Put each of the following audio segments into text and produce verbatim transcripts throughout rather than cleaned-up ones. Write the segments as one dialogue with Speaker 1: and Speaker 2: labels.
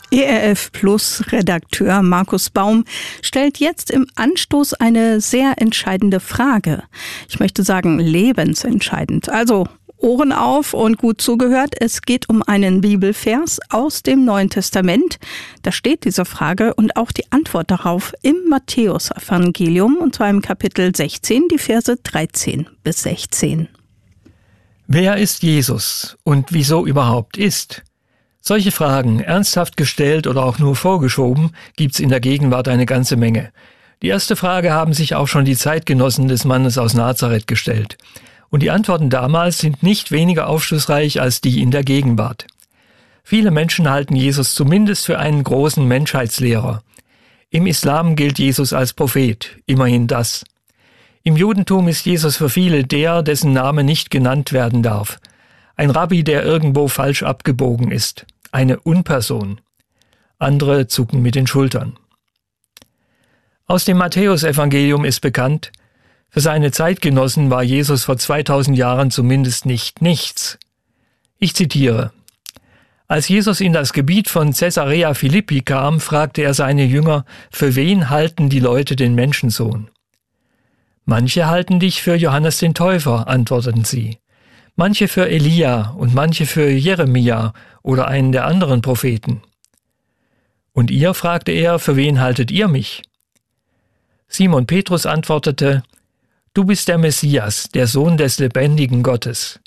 Speaker 1: E R F Plus Redakteur Markus Baum stellt jetzt im Anstoß eine sehr entscheidende Frage. Ich möchte sagen lebensentscheidend. Also Ohren auf und gut zugehört. Es geht um einen Bibelvers aus dem Neuen Testament. Da steht diese Frage und auch die Antwort darauf im Matthäusevangelium, und zwar im Kapitel sechzehn, die Verse dreizehn bis sechzehn.
Speaker 2: Wer ist Jesus und wieso überhaupt ist? Solche Fragen, ernsthaft gestellt oder auch nur vorgeschoben, gibt's in der Gegenwart eine ganze Menge. Die erste Frage haben sich auch schon die Zeitgenossen des Mannes aus Nazareth gestellt. Und die Antworten damals sind nicht weniger aufschlussreich als die in der Gegenwart. Viele Menschen halten Jesus zumindest für einen großen Menschheitslehrer. Im Islam gilt Jesus als Prophet, immerhin das. Im Judentum ist Jesus für viele der, dessen Name nicht genannt werden darf. Ein Rabbi, der irgendwo falsch abgebogen ist. Eine Unperson. Andere zucken mit den Schultern. Aus dem Matthäusevangelium ist bekannt, für seine Zeitgenossen war Jesus vor zweitausend Jahren zumindest nicht nichts. Ich zitiere: Als Jesus in das Gebiet von Caesarea Philippi kam, fragte er seine Jünger, für wen halten die Leute den Menschensohn? Manche halten dich für Johannes den Täufer, antworteten sie. Manche für Elia und manche für Jeremia oder einen der anderen Propheten. Und ihr, fragte er, für wen haltet ihr mich? Simon Petrus antwortete: Du bist der Messias, der Sohn des lebendigen Gottes.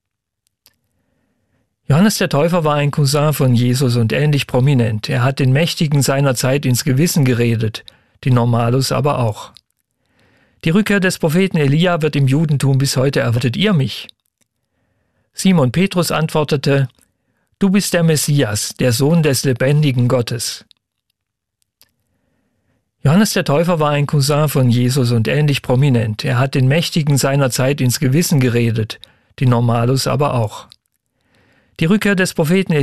Speaker 2: Johannes der Täufer war ein Cousin von Jesus und ähnlich prominent. Er hat den Mächtigen seiner Zeit ins Gewissen geredet, die Normalos aber auch. Die Rückkehr des Propheten Elia wird im Judentum bis heute erwartet. Ihr mich? Simon Petrus antwortete: Du bist der Messias, der Sohn des lebendigen Gottes. Johannes der Täufer war ein Cousin von Jesus und ähnlich prominent. Er hat den Mächtigen seiner Zeit ins Gewissen geredet, die Normalos aber auch. Die Rückkehr des Propheten Elia